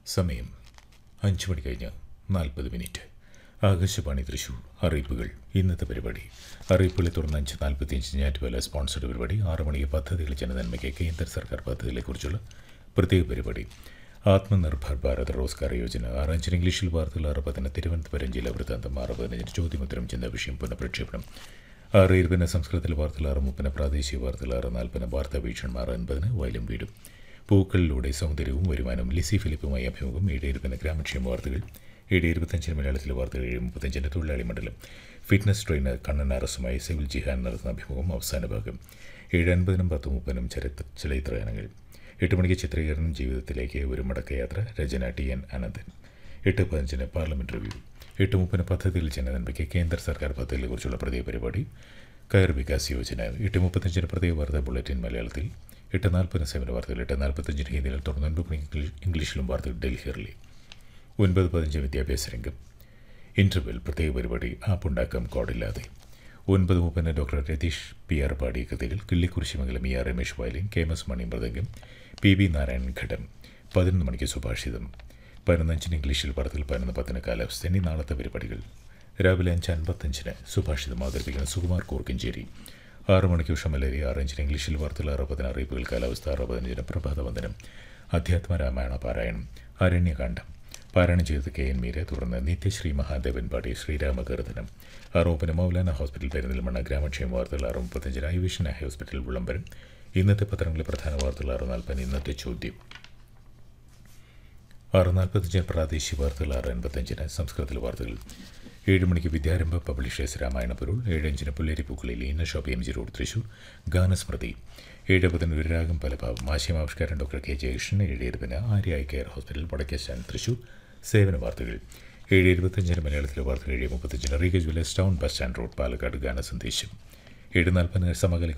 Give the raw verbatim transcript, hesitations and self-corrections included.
സമയം അഞ്ച് മണി കഴിഞ്ഞ് നാൽപ്പത് മിനിറ്റ്. ആകാശവാണി തൃശൂർ. അറിയിപ്പുകൾ. ഇന്നത്തെ പരിപാടി. അറിയിപ്പുകളെ തുടർന്ന് അഞ്ച് നാൽപ്പത്തിയഞ്ച് ഞാറ്റുവേല സ്പോൺസർഡ് പരിപാടി. ആറ് മണിക്ക് പദ്ധതികൾ ജനനന്മയ്ക്ക് കേന്ദ്ര സർക്കാർ പദ്ധതികളെക്കുറിച്ചുള്ള പ്രത്യേക പരിപാടി. ആത്മനിർഭർ ഭാരത് റോസ്ഗാർ യോജന. ആറ് അഞ്ചിന് ഇംഗ്ലീഷിൽ വാർത്തകൾ. ആറ് പതിന് തിരുവനന്തപുരം ജില്ലാ വൃത്താന്തം. ആറ് പതിനഞ്ചിന് ചോദ്യമുത്തരം ചിന്താ വിഷയം പുനഃപ്രക്ഷേപണം. ആറ് ഇരുപതിന് സംസ്കൃതത്തിൽ വാർത്തകൾ. ആറ് മുപ്പതിന് പ്രാദേശിക വാർത്തകൾ. ആറ് നാൽപ്പതിന് വാർത്താ വീക്ഷണം. ആറ് അൻപതിന് വയലും വീടും. പൂക്കളിലൂടെ സൗന്ദര്യവും വരുമാനവും. ലിസി ഫിലിപ്പുമായി അഭിമുഖം. ഏഴ് ഇരുപതിന് ഗ്രാമക്ഷേമ വാർത്തകൾ. ഏഴ് ഇരുപത്തഞ്ചിന് മലയാളത്തിലെ വാർത്തകൾ. ഏഴ് മുപ്പത്തഞ്ചിന് തൊഴിലാളി മണ്ഡലം. Fitness trainer Kannan ആർഎസുമായി civil Jihan നടത്തുന്ന അഭിമുഖം അവസാന ഭാഗം. ഏഴ് അൻപതിനും പത്ത് മുപ്പതിനും ചരിത്ര ചലച്ചിത്രഗാനങ്ങൾ. എട്ട് മണിക്ക് ചിത്രീകരണം. ജീവിതത്തിലേക്ക് ഒരു മടക്കയാത്ര. രചന ടി എൻ അനന്തൻ. എട്ട് പതിനഞ്ചിന് പാർലമെന്റ് റിവ്യൂ. എട്ട് മുപ്പതിന് പദ്ധതികൾ ജനനന്മയ്ക്ക് കേന്ദ്ര സർക്കാർ പദ്ധതികളെക്കുറിച്ചുള്ള പ്രത്യേക പരിപാടി. കയർ വികാസ് യോജന. എട്ട് മുപ്പത്തഞ്ചിന് പ്രത്യേക വാർത്താ ബുള്ളറ്റിൻ മലയാളത്തിൽ. എട്ട് നാൽപ്പതിന് സേവന വാർത്തകൾ. എട്ട് നാൽപ്പത്തഞ്ചിന് ഹിന്ദിയിൽ തുടർന്ന് ഒൻപത് മണിക്ക് ഇംഗ്ലീഷിലും വാർത്തകൾ ഡൽഹിയിലെ. ഒൻപത് പതിനഞ്ച് വിദ്യാഭ്യാസ രംഗം. ഇൻ്റർവെൽ പ്രത്യേക പരിപാടി. ആപ്പുണ്ടാക്കാം കോഡില്ലാതെ. ഒൻപത് മുപ്പതിന് ഡോക്ടർ രതീഷ് പി ആർ പാടിയ കഥകൾ. Killikkurissimangalam E R Ramesh violin. K M S മണി മൃദംഗം. പി ബി നാരായണൻ ഘടം. പതിനൊന്ന് മണിക്ക് സുഭാഷിതം. പതിനൊന്നഞ്ചിന് ഇംഗ്ലീഷിൽ വാർത്തകൾ. പതിനൊന്ന് പത്തിന് കാലാവസ്ഥ. എന്നീ നാളത്തെ പരിപാടികൾ. രാവിലെ അഞ്ച് അൻപത്തഞ്ചിന് സുഭാഷിതം അവതരിപ്പിക്കുന്ന സുകുമാർ കൂർക്കഞ്ചേരി. ആറ് മണിക്ക് ഉഷമലരി. ആറ് അഞ്ചിന് ഇംഗ്ലീഷിൽ വാർത്തകൾ. ആറ് പതിന് അറിയിപ്പുകൾ. കാലാവസ്ഥ. ആറ് പതിനഞ്ചിന് പ്രഭാതവന്ദനം. അധ്യാത്മ രാമായണ പാരായണം. അരണ്യകാന്ഡം. പാരായണം ചെയ്തത് കെ എൻ മീര. തുടർന്ന് നിത്യശ്രീ മഹാദേവൻ പാടി ശ്രീരാമകീർത്തനം. ആറ് മുപ്പതിന് മൗലാന ഹോസ്പിറ്റൽ പെരിന്തൽമണ്ണ ഗ്രാമക്ഷേമ വാർത്തകൾ. ആറ് മുപ്പത്തഞ്ചിന് ഐ വിഷൻ ഐ ഹോസ്പിറ്റൽ വിളംബരം. ഇന്നത്തെ പത്രങ്ങളിലെ പ്രധാന വാർത്തകൾ. ആറ് നാൽപ്പതിന് ഇന്നത്തെ ചോദ്യം. ആറ് നാൽപ്പത്തഞ്ചിന് പ്രാദേശിക വാർത്തകൾ. ആറ് അൻപത്തഞ്ചിന് സംസ്കൃതത്തിലെ വാർത്തകൾ. ഏഴ് മണിക്ക് വിദ്യാരംഭ പബ്ലിഷേഴ്സ് രാമായണ പൊരുൾ. ഏഴ് അഞ്ചിന് പുല്ലേരിപ്പൂക്കളിൽ ഇന്ന shop M G road Thrissur. ഗാനസ്മൃതി. ഏഴ് പതിന് ഒരു രാഗം പലഭാവം. ആശയമാവിഷ്കാരൻ ഡോക്ടർ കെ ജയകൃഷ്ണൻ. ഏഴ് ഇരുപതിന് Arya eye care hospital വടക്കേശാൻ Thrissur. സേവന വാർത്തകൾ. ഏഴ് ഇരുപത്തഞ്ചിന് മലയാളത്തിലെ വാർത്തകൾ. ഏഴ് മുപ്പത്തഞ്ചിന് റീഗ Jewellers town bus stand road Palakkad. ഗാനസന്ദേശം. ഏഴ് നാൽപ്പതിന് സമകാലിക